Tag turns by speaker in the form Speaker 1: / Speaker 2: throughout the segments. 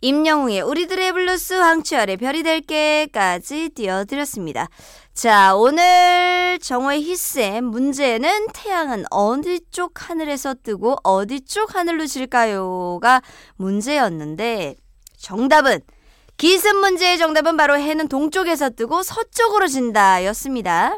Speaker 1: 임영웅의 우리들의 블루스, 황치열의 별이 될게까지 띄워드렸습니다. 자, 오늘 정오의 히스의 문제는 태양은 어디 쪽 하늘에서 뜨고 어디 쪽 하늘로 질까요?가 문제였는데 정답은 기습 문제의 정답은 바로 해는 동쪽에서 뜨고 서쪽으로 진다 였습니다.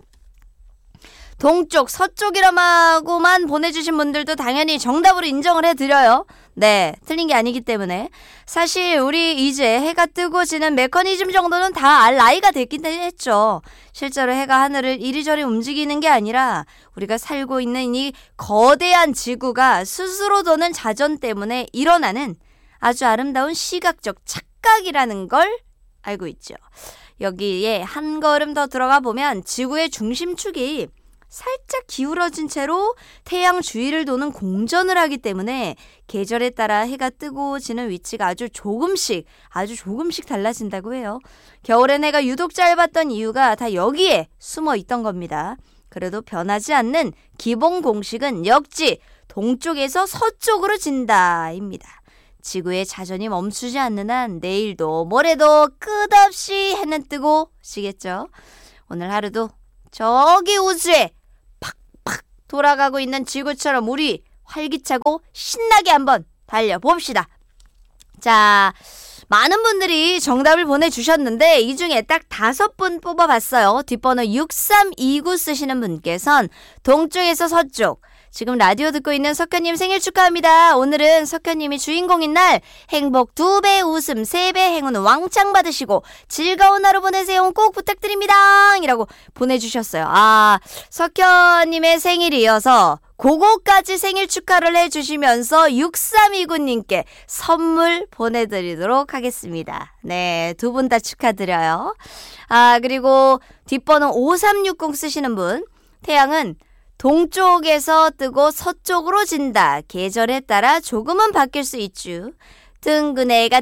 Speaker 1: 동쪽, 서쪽이라고만 보내주신 분들도 당연히 정답으로 인정을 해드려요. 네, 틀린 게 아니기 때문에. 사실 우리 이제 해가 뜨고 지는 메커니즘 정도는 다 알 나이가 됐긴 했죠. 실제로 해가 하늘을 이리저리 움직이는 게 아니라 우리가 살고 있는 이 거대한 지구가 스스로 도는 자전 때문에 일어나는 아주 아름다운 시각적 착각이라는 걸 알고 있죠. 여기에 한 걸음 더 들어가 보면 지구의 중심축이 살짝 기울어진 채로 태양 주위를 도는 공전을 하기 때문에 계절에 따라 해가 뜨고 지는 위치가 아주 조금씩 달라진다고 해요. 겨울엔 해가 유독 짧았던 이유가 다 여기에 숨어 있던 겁니다. 그래도 변하지 않는 기본 공식은 역지 동쪽에서 서쪽으로 진다입니다. 지구의 자전이 멈추지 않는 한 내일도 모레도 끝없이 해는 뜨고 지겠죠. 오늘 하루도 저기 우주에 팍팍 돌아가고 있는 지구처럼 우리 활기차고 신나게 한번 달려봅시다. 자, 많은 분들이 정답을 보내주셨는데 이 중에 딱 5분 뽑아봤어요. 뒷번호 6329 쓰시는 분께선 동쪽에서 서쪽, 지금 라디오 듣고 있는 석현님 생일 축하합니다. 오늘은 석현님이 주인공인 날 행복 2배, 웃음 3배, 행운 왕창 받으시고 즐거운 하루 보내세요. 꼭 부탁드립니다. 이라고 보내주셨어요. 아, 석현님의 생일이어서 그거까지 생일 축하를 해주시면서 6329님께 선물 보내드리도록 하겠습니다. 네, 2분 다 축하드려요. 아, 그리고 뒷번호 5360 쓰시는 분, 태양은 동쪽에서 뜨고 서쪽으로 진다. 계절에 따라 조금은 바뀔 수 있죠. 둥근 해가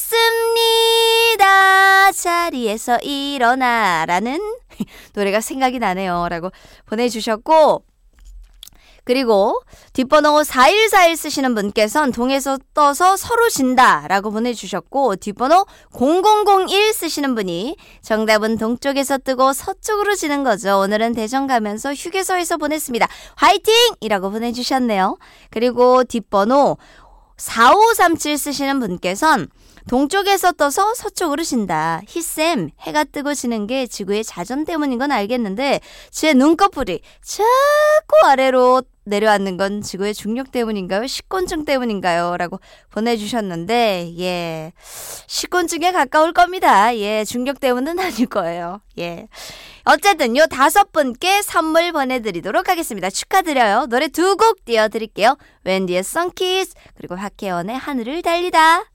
Speaker 1: 떴습니다. 자리에서 일어나 라는 노래가 생각이 나네요. 라고 보내주셨고, 그리고 뒷번호 4141 쓰시는 분께서는 동에서 떠서 서로 진다 라고 보내주셨고, 뒷번호 0001 쓰시는 분이 정답은 동쪽에서 뜨고 서쪽으로 지는 거죠. 오늘은 대전 가면서 휴게소에서 보냈습니다. 화이팅! 이라고 보내주셨네요. 그리고 뒷번호 4537 쓰시는 분께서는 동쪽에서 떠서 서쪽으로 진다. 히쌤, 해가 뜨고 지는 게 지구의 자전 때문인 건 알겠는데 제 눈꺼풀이 자꾸 아래로 내려앉는 건 지구의 중력 때문인가요? 식곤증 때문인가요? 라고 보내주셨는데, 예, 식곤증에 가까울 겁니다. 예, 중력 때문은 아닐 거예요. 예, 어쨌든 요 5분께 선물 보내드리도록 하겠습니다. 축하드려요. 노래 2곡 띄워드릴게요. 웬디의 선키스, 그리고 박혜원의 하늘을 달리다.